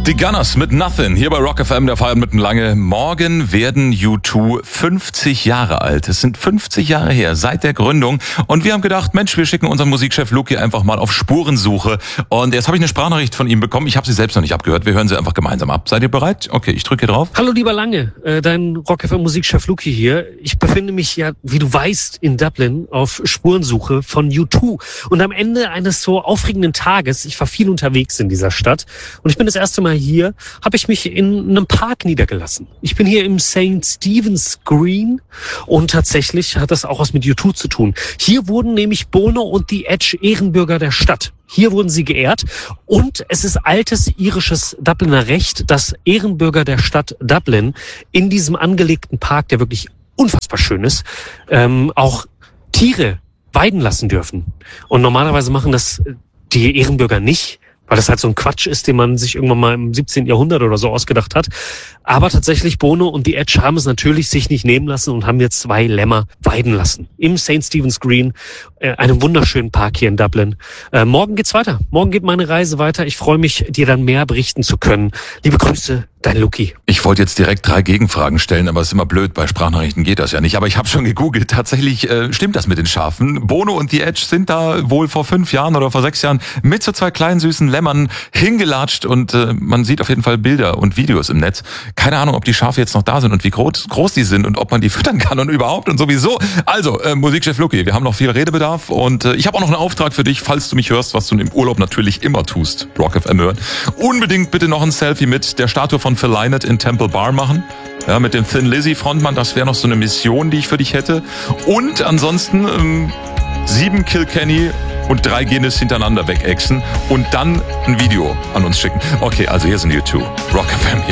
Die Gunners mit Nothing, hier bei Rock FM, der Feiert mitten lange. Morgen werden U2 50 Jahre alt. Es sind 50 Jahre her, seit der Gründung. Und wir haben gedacht, Mensch, wir schicken unseren Musikchef Luki einfach mal auf Spurensuche. Und jetzt habe ich eine Sprachnachricht von ihm bekommen. Ich habe sie selbst noch nicht abgehört. Wir hören sie einfach gemeinsam ab. Seid ihr bereit? Okay, ich drücke hier drauf. Hallo lieber Lange, dein Rock FM Musikchef Luki hier. Ich befinde mich ja, wie du weißt, in Dublin auf Spurensuche von U2. Und am Ende eines so aufregenden Tages, ich war viel unterwegs in dieser Stadt und ich bin das erste Mal hier, habe ich mich in einem Park niedergelassen. Ich bin hier im St. Stephen's Green und tatsächlich hat das auch was mit U2 zu tun. Hier wurden nämlich Bono und The Edge Ehrenbürger der Stadt. Hier wurden sie geehrt und es ist altes irisches Dubliner Recht, dass Ehrenbürger der Stadt Dublin in diesem angelegten Park, der wirklich unfassbar schön ist, auch Tiere weiden lassen dürfen. Und normalerweise machen das die Ehrenbürger nicht, weil das halt so ein Quatsch ist, den man sich irgendwann mal im 17. Jahrhundert oder so ausgedacht hat. Aber tatsächlich Bono und The Edge haben es natürlich sich nicht nehmen lassen und haben jetzt 2 Lämmer weiden lassen. Im St. Stephen's Green, einem wunderschönen Park hier in Dublin. Morgen geht's weiter. Morgen geht meine Reise weiter. Ich freue mich, dir dann mehr berichten zu können. Liebe Grüße, dein Luki. Ich wollte jetzt direkt 3 Gegenfragen stellen, aber es ist immer blöd, bei Sprachnachrichten geht das ja nicht. Aber ich habe schon gegoogelt, tatsächlich stimmt das mit den Schafen. Bono und The Edge sind da wohl vor 5 Jahren oder vor 6 Jahren mit so 2 kleinen süßen Lämmern hingelatscht und man sieht auf jeden Fall Bilder und Videos im Netz. Keine Ahnung, ob die Schafe jetzt noch da sind und wie groß die sind und ob man die füttern kann und überhaupt und sowieso. Also, Musikchef Luki, wir haben noch viel Redebedarf und ich habe auch noch einen Auftrag für dich, falls du mich hörst, was du im Urlaub natürlich immer tust, Rock FM hören. Unbedingt bitte noch ein Selfie mit der Statue von Phil Lynott in Temple Bar machen. Ja, mit dem Thin Lizzy Frontmann, das wäre noch so eine Mission, die ich für dich hätte. Und ansonsten 7 Kilkenny und 3 Guinness hintereinander wegexen und dann ein Video an uns schicken. Okay, also hier sind U2. Rock FM hier.